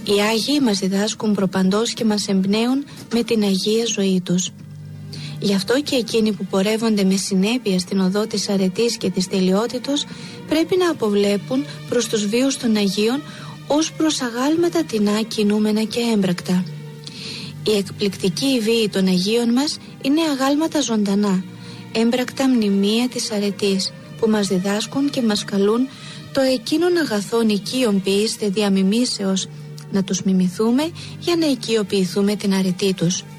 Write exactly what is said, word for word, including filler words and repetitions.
Οι Άγιοι μας διδάσκουν προπαντός και μας εμπνέουν με την Αγία ζωή τους. Γι' αυτό και εκείνοι που πορεύονται με συνέπεια στην οδό της αρετής και της τελειότητος πρέπει να αποβλέπουν προς τους βίους των Αγίων ως προς αγάλματα τεινά, κινούμενα και έμπρακτα. Η εκπληκτική βίη των Αγίων μας είναι αγάλματα ζωντανά, έμπρακτα μνημεία της αρετής που μας διδάσκουν και μας καλούν το εκείνων αγαθών οικείων ποιήστε διαμιμήσεως να τους μιμηθούμε για να οικειοποιηθούμε την αρετή τους.